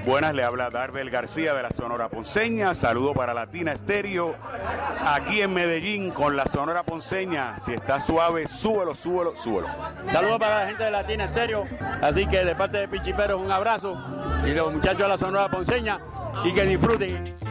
Buenas, le habla Darbel García de la Sonora Ponceña. Saludo para Latina Estéreo, aquí en Medellín con la Sonora Ponceña. Si está suave, súbelo, súbelo, súbelo. Saludos para la gente de Latina Estéreo. Así que de parte de Pichiperos un abrazo. Y los muchachos de la Sonora Ponceña, y que disfruten.